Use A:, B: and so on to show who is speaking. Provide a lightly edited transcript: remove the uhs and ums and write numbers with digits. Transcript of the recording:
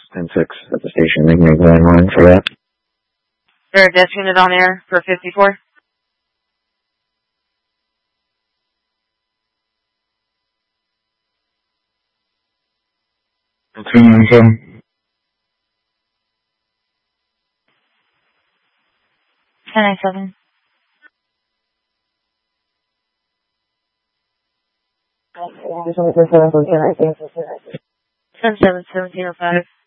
A: 10-6 at the station. They can make 9-1 for that.
B: There a desk unit on air for 54?
A: It's 297.
B: 1097. 10-7, 1705.